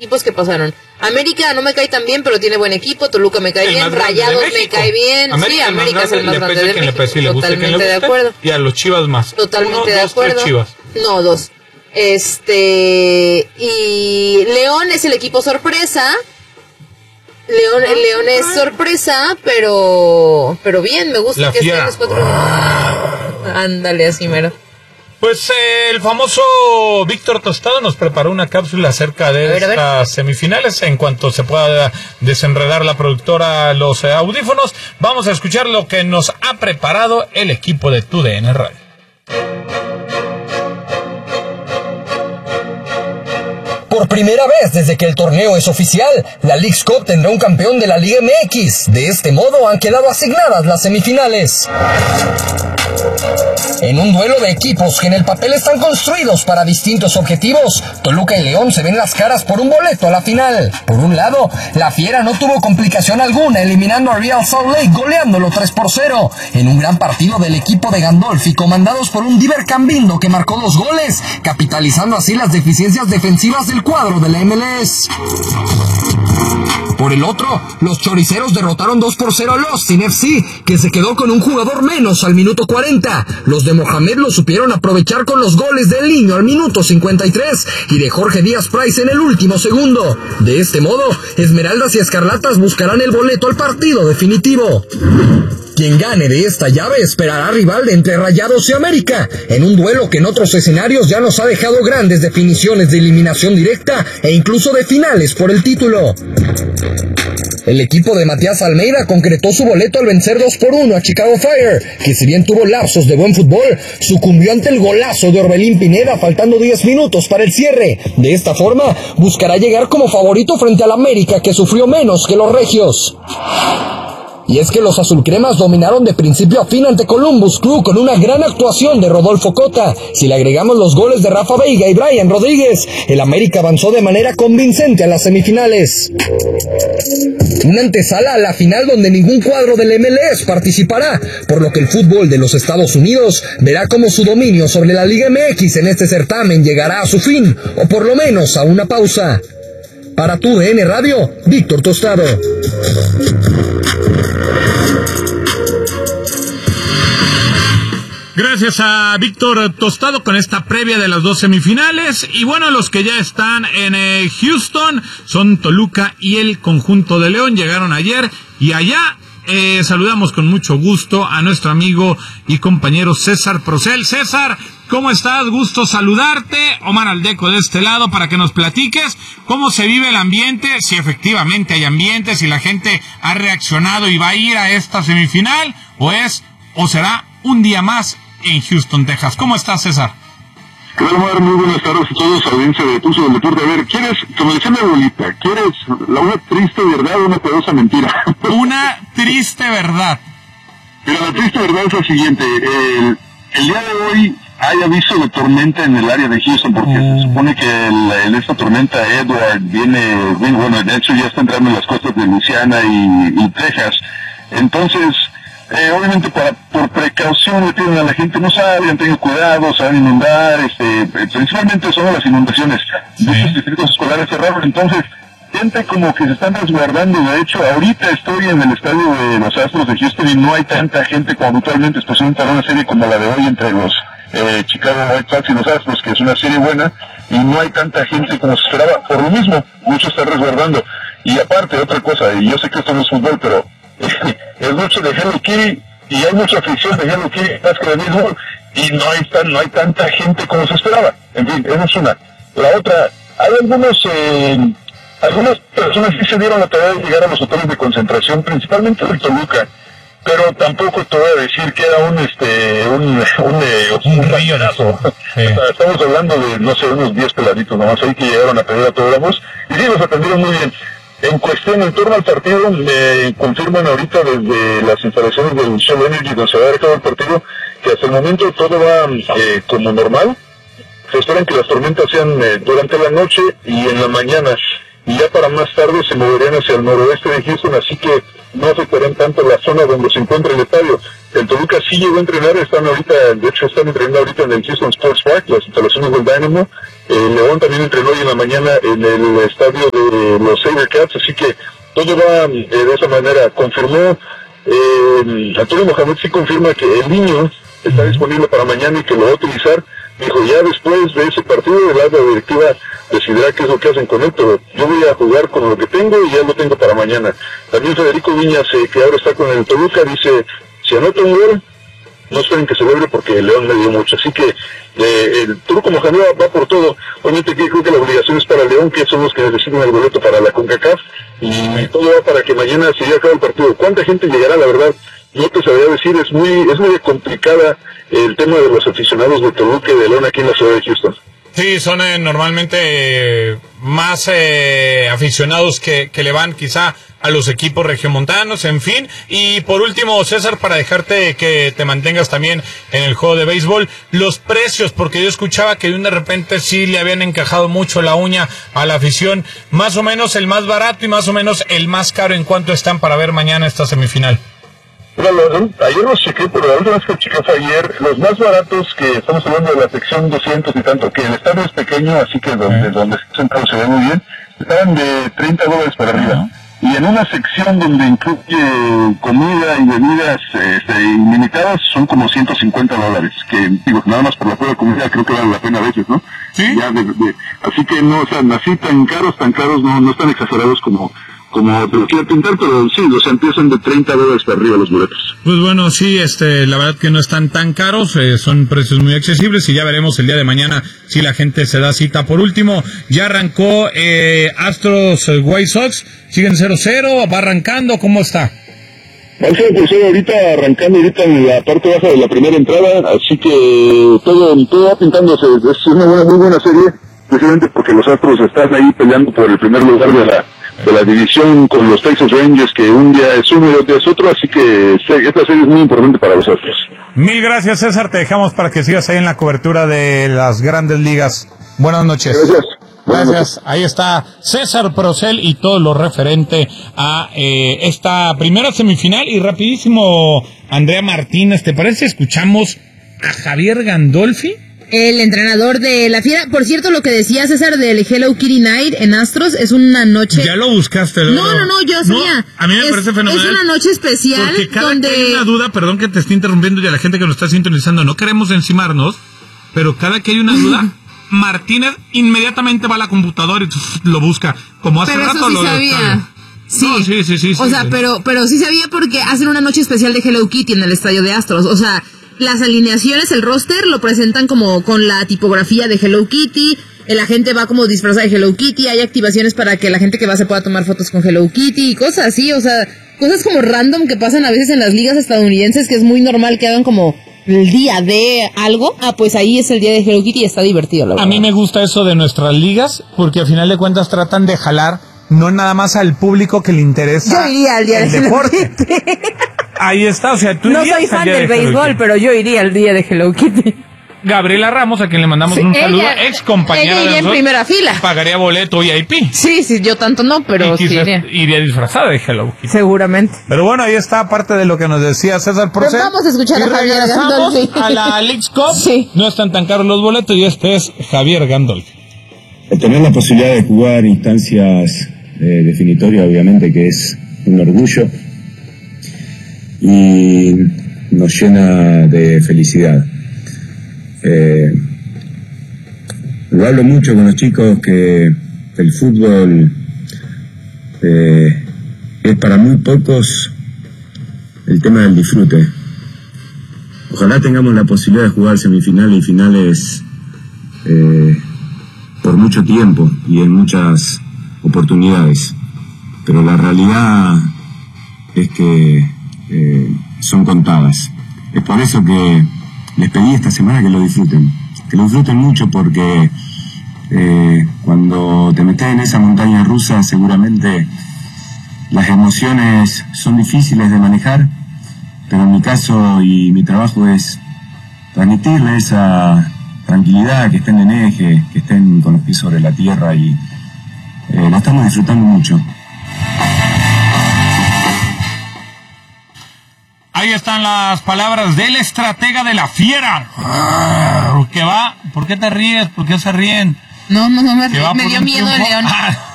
equipos que pasaron. América no me cae tan bien, pero tiene buen equipo. Toluca me cae bien. Rayados me cae bien. América es el más grande de México. Totalmente de acuerdo. Y a los Chivas más. Totalmente de acuerdo. 3 Chivas. No, 2. Y León es el equipo sorpresa. León es sorpresa, pero bien, me gusta la que fiera. estén los 4. Ándale, así mero. Pues el famoso Víctor Tostado nos preparó una cápsula acerca de estas semifinales. En cuanto se pueda desenredar la productora los audífonos, vamos a escuchar lo que nos ha preparado el equipo de TUDN Radio. Por primera vez desde que el torneo es oficial, la Leagues Cup tendrá un campeón de la Liga MX. De este modo han quedado asignadas las semifinales. En un duelo de equipos que en el papel están construidos para distintos objetivos, Toluca y León se ven las caras por un boleto a la final. Por un lado, la Fiera no tuvo complicación alguna, eliminando a Real Salt Lake, goleándolo 3-0, en un gran partido del equipo de Gandolfi, comandados por un Diver Cambindo que marcó 2 goles, capitalizando así las deficiencias defensivas del cuadro de la MLS. Por el otro, los choriceros derrotaron 2-0 al Austin FC, que se quedó con un jugador menos al minuto 40. Los de Mohamed lo supieron aprovechar con los goles del Niño al minuto 53 y de Jorge Díaz Price en el último segundo. De este modo, Esmeraldas y Escarlatas buscarán el boleto al partido definitivo. Quien gane de esta llave esperará rival de entre Rayados y América, en un duelo que en otros escenarios ya nos ha dejado grandes definiciones de eliminación directa e incluso de finales por el título. El equipo de Matías Almeida concretó su boleto al vencer 2-1 a Chicago Fire, que si bien tuvo lapsos de buen fútbol, sucumbió ante el golazo de Orbelín Pineda faltando 10 minutos para el cierre. De esta forma, buscará llegar como favorito frente al América, que sufrió menos que los regios. Y es que los azulcremas dominaron de principio a fin ante Columbus Crew con una gran actuación de Rodolfo Cota. Si le agregamos los goles de Rafa Veiga y Brian Rodríguez, el América avanzó de manera convincente a las semifinales. Una antesala a la final donde ningún cuadro del MLS participará, por lo que el fútbol de los Estados Unidos verá cómo su dominio sobre la Liga MX en este certamen llegará a su fin, o por lo menos a una pausa. Para TUDN Radio, Víctor Tostado. Gracias a Víctor Tostado con esta previa de las 2 semifinales. Y bueno, los que ya están en Houston son Toluca y el conjunto de León. Llegaron ayer y allá saludamos con mucho gusto a nuestro amigo y compañero César Procel. César, ¿cómo estás? Gusto saludarte. Omar Aldeco de este lado para que nos platiques cómo se vive el ambiente, si efectivamente hay ambiente, si la gente ha reaccionado y va a ir a esta semifinal o será un día más en Houston, Texas. ¿Cómo estás, César? ¿Qué tal, Omar? Muy buenas tardes a todos, audiencia de Pulso del Deporte. A ver, ¿quieres, como decía mi abuelita, quieres una triste verdad o una piadosa mentira? Una triste verdad. Mira, la triste verdad es la siguiente. El día de hoy hay aviso de tormenta en el área de Houston porque se supone que esta tormenta Edward viene, bueno, de hecho ya está entrando en las costas de Luisiana y Texas. Entonces, obviamente por precaución le piden a la gente no salgan, tengan cuidado, se van a inundar, principalmente son las inundaciones. Muchos distritos escolares cerraron, entonces gente como que se están resguardando. De hecho, ahorita estoy en el estadio de los Astros de Houston y no hay tanta gente como habitualmente, especialmente para una serie como la de hoy entre los Chicago White Sox y los Astros, que es una serie buena, y no hay tanta gente como se esperaba. Por lo mismo, muchos están resguardando. Y aparte, otra cosa, y yo sé que esto no es fútbol, pero es mucho de Hello Kitty y hay mucha afición de Hello Kitty más que de béisbol y no hay tanta gente como se esperaba. En fin, esa es una. La otra, hay algunas personas que se dieron la tarea de llegar a los hoteles de concentración, principalmente de Toluca, pero tampoco te voy a decir que era un rayonazo. Sí. Estamos hablando de, no sé, unos 10 peladitos nomás ahí que llegaron a pedir autógrafos y sí, los atendieron muy bien. En cuestión, en torno al partido, me confirman ahorita desde las instalaciones del Shell Energy donde se va a dar todo el partido, que hasta el momento todo va como normal. Se esperan que las tormentas sean durante la noche y en la mañana, y ya para más tarde se moverían hacia el noroeste de Houston, así que no afectarán tanto la zona donde se encuentra el estadio. El Toluca sí llegó a entrenar, están entrenando ahorita en el Houston Sports Park, las instalaciones del Dynamo. León también entrenó hoy en la mañana en el estadio de los SaberCats, así que todo va de esa manera. Confirmó, Antonio Mohamed sí confirma que el niño está disponible para mañana y que lo va a utilizar. Dijo, ya después de ese partido, la directiva decidirá qué es lo que hacen con él, pero yo voy a jugar con lo que tengo y ya lo tengo para mañana. También Federico Viñas, que ahora está con el Toluca, dice, si anota un gol, no esperen que celebre porque el León me dio mucho. Así que el Turco Mohamed va por todo. Obviamente creo que la obligación es para León, que son los que necesitan el boleto para la CONCACAF, y todo va para que mañana se lleve a cabo el partido. ¿Cuánta gente llegará? La verdad, no te sabría decir, es muy complicada el tema de los aficionados de Toluca y de León aquí en la ciudad de Houston. Sí, son normalmente más aficionados que le van quizá a los equipos regiomontanos, en fin. Y por último, César, para dejarte que te mantengas también en el juego de béisbol, los precios, porque yo escuchaba que de repente sí le habían encajado mucho la uña a la afición, más o menos el más barato y más o menos el más caro, ¿en cuánto están para ver mañana esta semifinal? Bueno, ayer los chequé, pero la última vez que chequé fue ayer. Los más baratos, que estamos hablando de la sección 200 y tanto, que el estadio es pequeño, así que donde sentado se ve muy bien, estaban de $30 para arriba. Y en una sección donde incluye comida y bebidas ilimitadas, son como $150, que digo, nada más por la pura comida creo que vale la pena a veces, ¿no? Sí. Ya así que no, o sea, así tan caros no están exagerados como te lo quiero pintar, pero sí, o sea, empiezan de $30 para arriba los boletos. Pues bueno, sí, la verdad que no están tan caros, son precios muy accesibles y ya veremos el día de mañana si la gente se da cita. Por último, ya arrancó Astros White Sox, siguen 0-0, va arrancando, ¿cómo está? Va a ser ahorita arrancando en la parte baja de la primera entrada, así que todo va pintándose. Es una muy buena serie, precisamente porque los Astros están ahí peleando por el primer lugar de la división con los Texas Rangers, que un día es uno y otro es otro, así que esta serie es muy importante para los Astros. Mil gracias, César, te dejamos para que sigas ahí en la cobertura de las grandes ligas. Buenas noches. Gracias. Ahí está César Procel y todo lo referente a esta primera semifinal. Y rapidísimo, Andrea Martínez, ¿te parece? Escuchamos a Javier Gandolfi, el entrenador de la Fiera. Por cierto, lo que decía César del Hello Kitty Night en Astros es una noche... Ya lo buscaste. No, yo sabía. A mí me parece fenomenal. Es una noche especial porque donde... que hay una duda, perdón que te esté interrumpiendo y a la gente que nos está sintonizando, no queremos encimarnos, pero cada que hay una duda, Martínez inmediatamente va a la computadora y lo busca. Como hace rato lo sabía. Sí. No, sí. O sea, pero sí sabía porque hacen una noche especial de Hello Kitty en el estadio de Astros. O sea, las alineaciones, el roster lo presentan como con la tipografía de Hello Kitty, la gente va como disfrazada de Hello Kitty, hay activaciones para que la gente que va se pueda tomar fotos con Hello Kitty y cosas así, o sea, cosas como random que pasan a veces en las ligas estadounidenses, que es muy normal que hagan como el día de algo. Pues ahí es el día de Hello Kitty y está divertido, la verdad. A mí me gusta eso de nuestras ligas, porque al final de cuentas tratan de jalar no nada más al público que le interesa yo iría al día el de deporte. Ahí está, o sea, tú no soy fan del béisbol, pero yo iría al día de Hello Kitty. Gabriela Ramos, a quien le mandamos un saludo, ex compañera de nosotros, en primera fila. Pagaría boleto VIP. Sí, yo tanto no, pero sí iría disfrazada de Hello Kitty. Seguramente. Pero bueno, ahí está parte de lo que nos decía César Procel. Pero vamos a escuchar a Javier Gandolfi. A la Leagues Cup. Sí. No están tan caros los boletos y este es Javier Gandolfi. Tener la posibilidad de jugar instancias definitorias, obviamente, que es un orgullo y nos llena de felicidad. Lo hablo mucho con los chicos que el fútbol es para muy pocos el tema del disfrute. Ojalá tengamos la posibilidad de jugar semifinales y finales por mucho tiempo y en muchas oportunidades, pero la realidad es que son contadas. Es por eso que les pedí esta semana que lo disfruten mucho, porque cuando te metes en esa montaña rusa seguramente las emociones son difíciles de manejar, pero en mi caso y mi trabajo es transmitirle esa tranquilidad, que estén en eje, que estén con los pies sobre la tierra y lo estamos disfrutando mucho. Ahí están las palabras del estratega de la Fiera. ¿Qué va? ¿Por qué te ríes? ¿Por qué se ríen? No, me dio miedo el león.